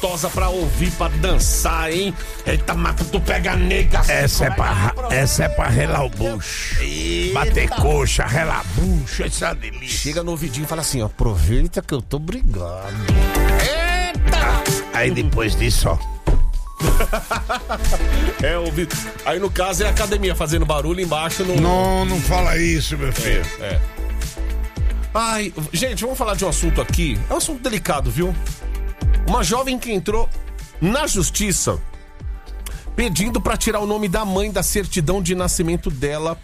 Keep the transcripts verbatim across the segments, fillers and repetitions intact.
gostosa pra ouvir, pra dançar, hein? Eita, mata, tu pega a nega. Essa é pra, essa é pra relar o bucho. Eita. Bater coxa, relar bucho, essa é uma delícia. Chega no ouvidinho e fala assim, ó, aproveita que eu tô brigado. Eita! Ah, aí depois disso, ó. É, ouvido. Aí no caso é a academia fazendo barulho embaixo no... Não, não fala isso, meu filho. É, é. Ai, gente, vamos falar de um assunto aqui. É um assunto delicado, viu? Uma jovem que entrou na justiça pedindo pra tirar o nome da mãe da certidão de nascimento dela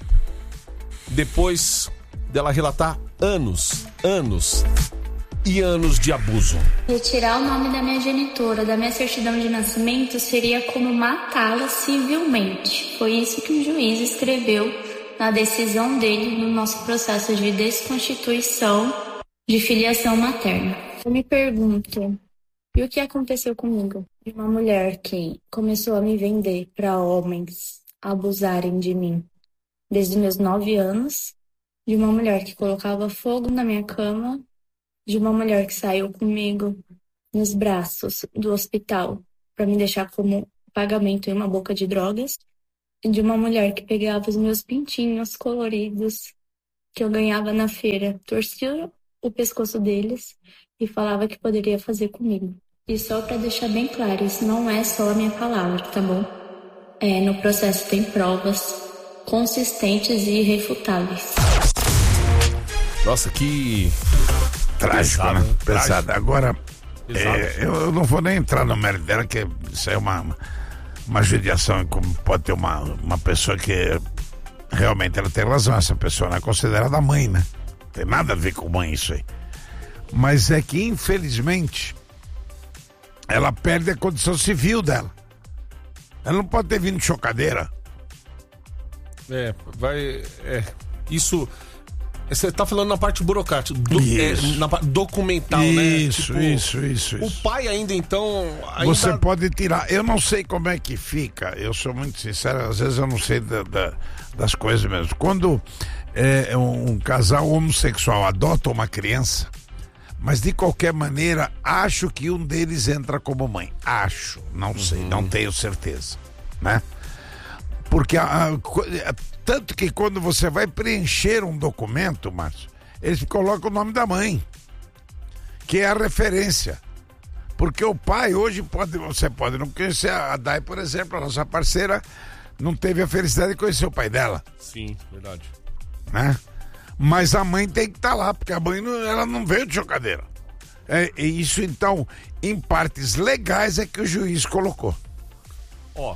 depois dela relatar anos, anos e anos de abuso. Retirar o nome da minha genitora da minha certidão de nascimento seria como matá-la civilmente. Foi isso que o juiz escreveu na decisão dele no nosso processo de desconstituição de filiação materna. Eu me pergunto, e o que aconteceu comigo? De uma mulher que começou a me vender para homens abusarem de mim desde meus nove anos, de uma mulher que colocava fogo na minha cama, de uma mulher que saiu comigo nos braços do hospital para me deixar como pagamento em uma boca de drogas, e de uma mulher que pegava os meus pintinhos coloridos que eu ganhava na feira, torcia o pescoço deles e falava que poderia fazer comigo. E só para deixar bem claro, isso não é só a minha palavra, tá bom? É, no processo tem provas consistentes e irrefutáveis. Nossa, que... Trágico, pesado, né? Pesado. Pesado. Agora, é, eu, eu não vou nem entrar no mérito dela, que isso é uma, uma judiação, como pode ter uma, uma pessoa que realmente ela tem razão, essa pessoa não é considerada mãe, né? Não tem nada a ver com mãe isso aí. Mas é que, infelizmente, ela perde a condição civil dela. Ela não pode ter vindo de chocadeira. É, vai... É, isso... Você tá falando na parte burocrática, do, é, na parte documental, isso, né? Isso, tipo, isso, isso, O isso. pai ainda, então... Ainda... Você pode tirar. Eu não sei como é que fica. Eu sou muito sincero, às vezes eu não sei da, da, das coisas mesmo. Quando é, um, um casal homossexual adota uma criança, mas de qualquer maneira, acho que um deles entra como mãe. Acho, não sei, uhum. Não tenho certeza, né? Porque a, a, a, tanto que quando você vai preencher um documento, Márcio, eles colocam o nome da mãe, que é a referência. Porque o pai hoje pode, você pode não conhecer a Dai, por exemplo, a nossa parceira não teve a felicidade de conhecer o pai dela. Sim, verdade. Né? Mas a mãe tem que estar lá, porque a mãe não, ela não veio de chocadeira. É, e isso então, em partes legais, é que o juiz colocou. Ó,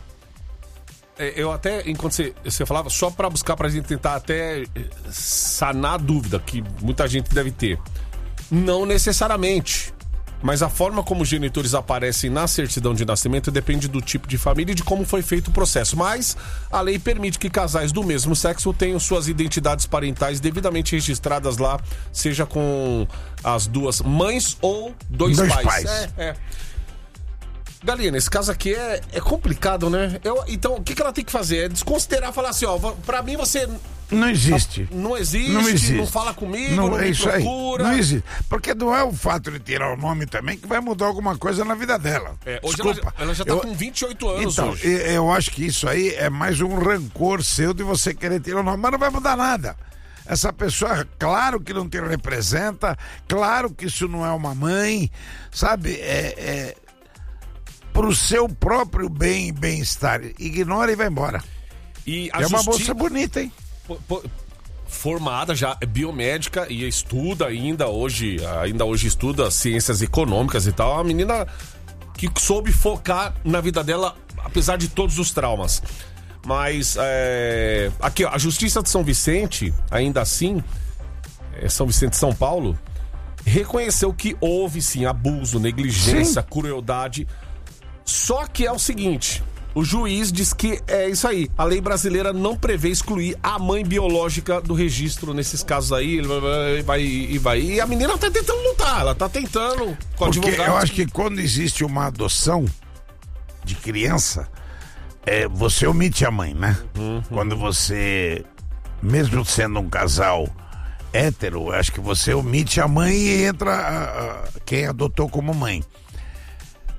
eu até, enquanto você, você falava, só pra buscar pra gente tentar até sanar a dúvida que muita gente deve ter. Não necessariamente, mas a forma como os genitores aparecem na certidão de nascimento depende do tipo de família e de como foi feito o processo. Mas a lei permite que casais do mesmo sexo tenham suas identidades parentais devidamente registradas lá, seja com as duas mães ou dois, dois pais. pais. É, é. Galinha, nesse caso aqui é, é complicado, né? Eu, então, o que, que ela tem que fazer? É desconsiderar, falar assim, ó, pra mim você... Não existe. Não existe, não, existe. não fala comigo, não, não é me isso procura. Aí. Não existe. Porque não é o fato de tirar o nome também que vai mudar alguma coisa na vida dela. É, hoje Desculpa. Ela, ela já tá eu, com vinte e oito anos então, hoje. Eu acho que isso aí é mais um rancor seu de você querer tirar o nome, mas não vai mudar nada. Essa pessoa, claro que não te representa, claro que isso não é uma mãe, sabe? É... é pro seu próprio bem e bem-estar. Ignora e vai embora. E a é uma justi... moça bonita, hein? P- p- formada já, é biomédica e estuda ainda hoje, ainda hoje estuda ciências econômicas e tal. Uma menina que soube focar na vida dela, apesar de todos os traumas. Mas, é... aqui, ó, a Justiça de São Vicente, ainda assim, é São Vicente de São Paulo, reconheceu que houve, sim, abuso, negligência, sim. crueldade. Só que é o seguinte, o juiz diz que é isso aí, a lei brasileira não prevê excluir a mãe biológica do registro nesses casos aí, ele vai e vai. E a menina tá tentando lutar, ela tá tentando com o Porque advogado. eu acho que quando existe uma adoção de criança, é, você omite a mãe, né? Uhum. Quando você, mesmo sendo um casal hétero, acho que você omite a mãe e entra a, a, quem adotou como mãe.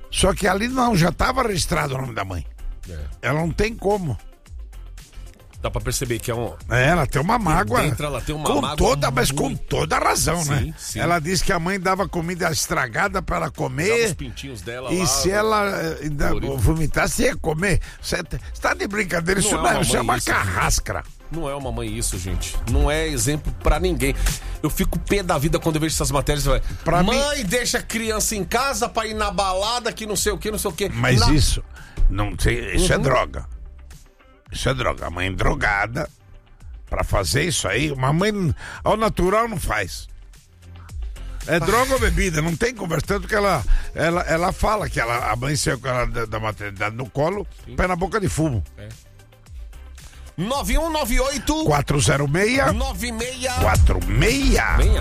Só que ali não, já estava registrado o nome da mãe. É. Ela não tem como. Dá pra perceber que é um... É, ela tem uma mágoa. Dentro ela tem uma com mágoa toda, mas muito... com toda a razão, Sim, né? sim. Ela disse que a mãe dava comida estragada para ela Dava comer. os pintinhos dela E lá, se ela eh, ainda colorido. vomitasse, ia comer. Você tá de brincadeira, isso Não não é é, uma isso é mãe uma isso, carrasca. Não é uma mãe isso, gente. Não é exemplo pra ninguém. Eu fico pé da vida quando eu vejo essas matérias. Pra mãe mim... deixa a criança em casa pra ir na balada, que não sei o que, não sei o que. Mas na... isso, não sei, isso Uhum. é droga. Isso é droga. A mãe drogada, pra fazer isso aí, uma mãe ao natural não faz. É droga ou bebida, não tem conversa. Tanto que ela, ela, ela fala que ela, a mãe saiu com ela da, da maternidade no colo, Sim. pé na boca de fumo. É. nove um nove oito quatro zero seis nove seis quatro seis